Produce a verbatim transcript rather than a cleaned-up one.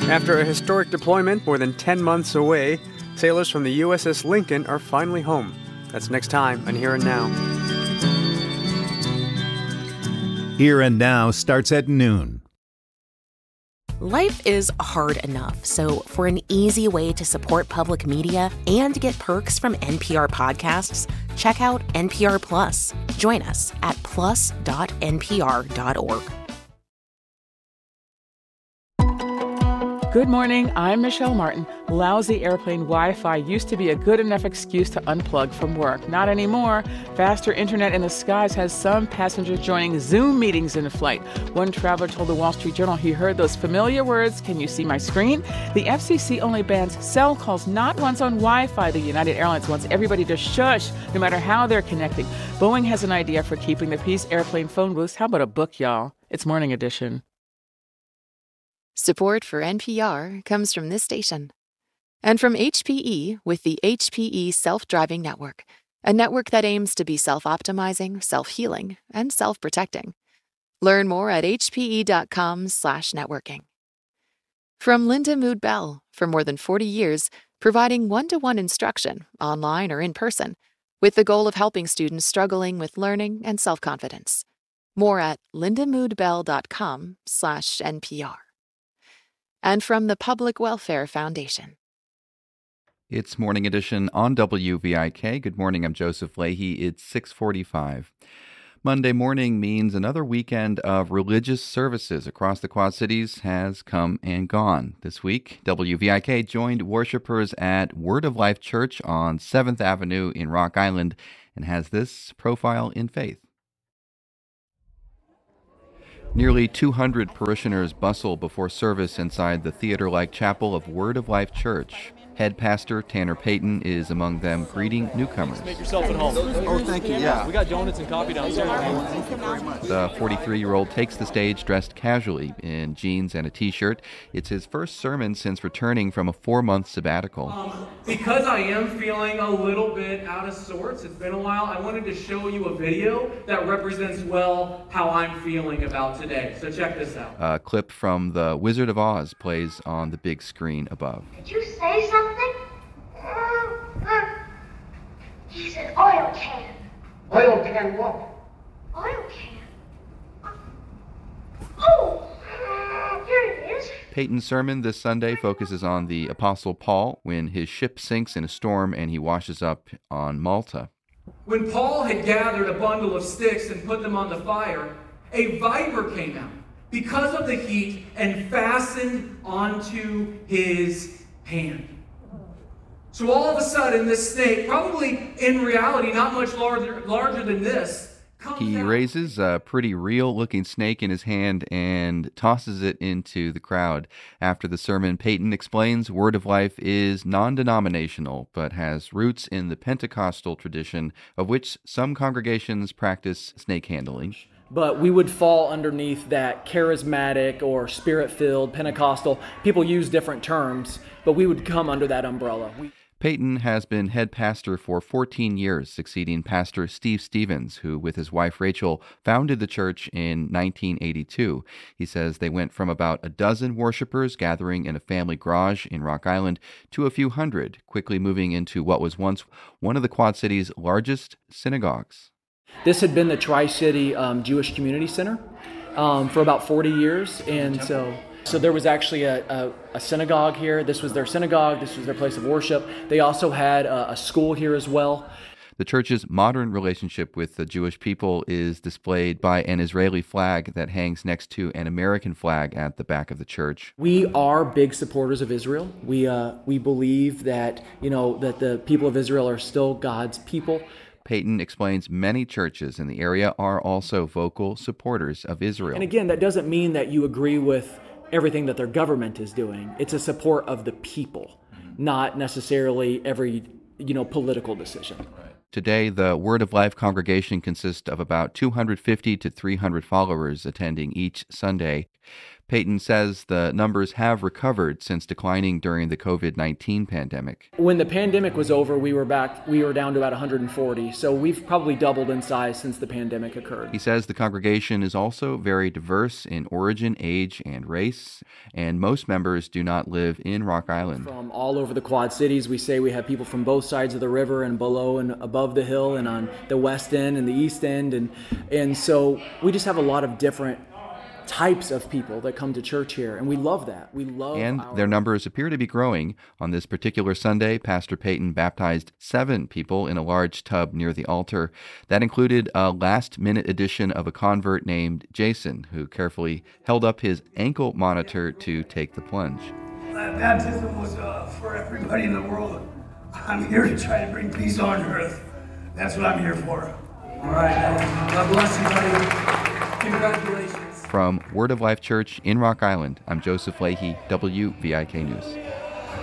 After a historic deployment more than ten months away, sailors from the U S S Lincoln are finally home. That's next time on Here and Now. Here and Now starts at noon. Life is hard enough, so for an easy way to support public media and get perks from N P R podcasts, check out N P R Plus. Join us at plus dot n p r dot org. Good morning, I'm Michelle Martin. Lousy airplane Wi-Fi used to be a good enough excuse to unplug from work. Not anymore. Faster internet in the skies has some passengers joining Zoom meetings in flight. One traveler told the Wall Street Journal he heard those familiar words, "Can you see my screen?" The F C C only bans cell calls, not ones on Wi-Fi. The United Airlines wants everybody to shush, no matter how they're connecting. Boeing has an idea for keeping the peace airplane phone booths. How about a book, y'all? It's Morning Edition. Support for N P R comes from this station and from H P E with the H P E Self-Driving Network, a network that aims to be self-optimizing, self-healing, and self-protecting. Learn more at hpe.com slash networking. From Linda Mood Bell, for more than forty years, providing one-to-one instruction, online or in person, with the goal of helping students struggling with learning and self-confidence. More at lindamoodbell.com slash NPR. And from the Public Welfare Foundation. It's Morning Edition on W V I K. Good morning, I'm Joseph Leahy. It's six forty-five. Monday morning means another weekend of religious services across the Quad Cities has come and gone. This week, W V I K joined worshipers at Word of Life Church on seventh Avenue in Rock Island and has this profile in faith. Nearly two hundred parishioners bustle before service inside the theater-like chapel of Word of Life Church. Head pastor Tanner Payton is among them, greeting newcomers. Make yourself at home. Oh, thank you, yeah. We got donuts and coffee downstairs. Thank you very much. The forty-three-year-old takes the stage dressed casually in jeans and a t-shirt. It's his first sermon since returning from a four-month sabbatical. Um, because I am feeling a little bit out of sorts, it's been a while, I wanted to show you a video that represents well how I'm feeling about today. So check this out. A clip from The Wizard of Oz plays on the big screen above. Did you say something? He said oil can. Oil can what? Oil can. Oh, here it is. Payton's sermon this Sunday focuses on the Apostle Paul when his ship sinks in a storm and he washes up on Malta. When Paul had gathered a bundle of sticks and put them on the fire, a viper came out because of the heat and fastened onto his hand. So all of a sudden, this snake, probably in reality not much larger, larger than this, comes He out. raises a pretty real-looking snake in his hand and tosses it into the crowd. After the sermon, Payton explains Word of Life is non-denominational, but has roots in the Pentecostal tradition, of which some congregations practice snake handling. But we would fall underneath that charismatic or spirit-filled, Pentecostal. People use different terms, but we would come under that umbrella. We- Payton has been head pastor for fourteen years, succeeding Pastor Steve Stevens, who, with his wife Rachel, founded the church in nineteen eighty-two. He says they went from about a dozen worshipers gathering in a family garage in Rock Island to a few hundred, quickly moving into what was once one of the Quad Cities' largest synagogues. This had been the Tri-City um, Jewish Community Center um, for about forty years, and so... So there was actually a, a, a synagogue here. This was their synagogue. This was their place of worship. They also had a, a school here as well. The church's modern relationship with the Jewish people is displayed by an Israeli flag that hangs next to an American flag at the back of the church. We are big supporters of Israel. We uh, we believe that, you know, that the people of Israel are still God's people. Payton explains many churches in the area are also vocal supporters of Israel. And again, that doesn't mean that you agree with everything that their government is doing. It's a support of the people, not necessarily every, you know, political decision. Right. Today, the Word of Life congregation consists of about two hundred fifty to three hundred followers attending each Sunday. Peyton says the numbers have recovered since declining during the covid nineteen pandemic. When the pandemic was over, we were back, we were down to about one hundred forty. So we've probably doubled in size since the pandemic occurred. He says the congregation is also very diverse in origin, age, and race, and most members do not live in Rock Island. From all over the Quad Cities, we say we have people from both sides of the river and below and above the hill and on the west end and the east end. And, and so we just have a lot of different types of people that come to church here, and we love that. We love And our... their numbers appear to be growing. On this particular Sunday, Pastor Peyton baptized seven people in a large tub near the altar. That included a last-minute addition of a convert named Jason, who carefully held up his ankle monitor to take the plunge. That baptism was uh, for everybody in the world. I'm here to try to bring peace on earth. That's what I'm here for. All right, God bless you, buddy. Congratulations. From Word of Life Church in Rock Island, I'm Joseph Leahy, W V I K News.